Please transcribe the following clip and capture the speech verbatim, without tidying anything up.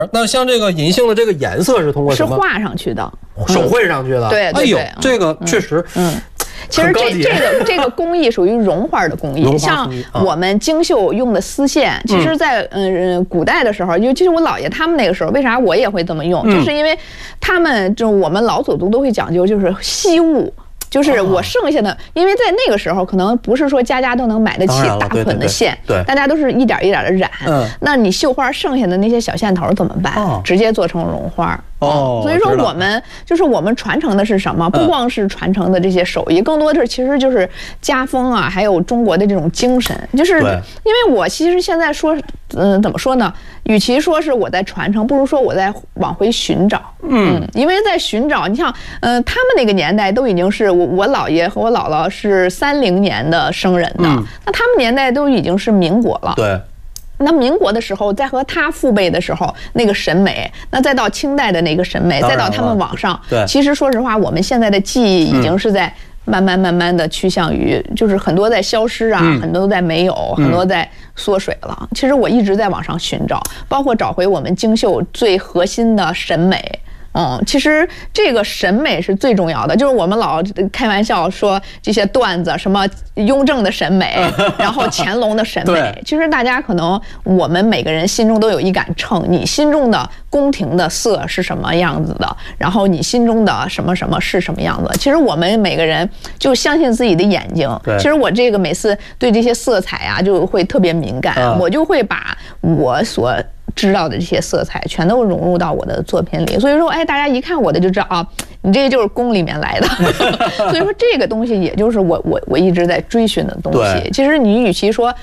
那像这个银杏的这个颜色是通过什么？ 是画上去的， 手绘上去的。 对， 哎呦，这个确实， 嗯。其实这这个这个工艺属于绒花的工艺，像我们京绣用的丝线，其实，在嗯古代的时候，尤其是我姥爷他们那个时候，为啥我也会这么用？就是因为他们就我们老祖宗都会讲究，就是惜物。就是我剩下的，因为在那个时候可能不是说家家都能买得起大捆的线， 对， 大家都是一点一点的染。嗯，那你绣花剩下的那些小线头怎么办？直接做成绒花。哦，所以说我们就是我们传承的是什么？不光是传承的这些手艺，更多的是其实就是家风啊，还有中国的这种精神。就是因为我其实现在说，嗯，怎么说呢？与其说是我在传承，不如说我在往回寻找。嗯，因为在寻找，你像，嗯、呃，他们那个年代都已经是我我姥爷和我姥姥是三零年的生人的，嗯、那他们年代都已经是民国了。 对。 那民国的时候，在和他父辈的时候，那个审美，那再到清代的那个审美，再到他们往上， 对， 其实说实话，我们现在的技艺已经是在慢慢慢慢的趋向于，就是很多在消失啊，嗯、很多在没有，很多在缩水了。其实我一直在往上寻找，包括找回我们京绣最核心的审美。嗯，其实这个审美是最重要的，就是我们老开玩笑说这些段子，什么雍正的审美，然后乾隆的审美，其实大家可能我们每个人心中都有一杆秤，你心中的宫廷的色是什么样子的，然后你心中的什么什么是什么样子。其实我们每个人就相信自己的眼睛。其实我这个每次对这些色彩啊就会特别敏感，嗯、我就会把我所知道的这些色彩全都融入到我的作品里，所以说，哎，大家一看我的就知道啊，你这就是宫里面来的。所以说，这个东西也就是我我我一直在追寻的东西。其实你与其说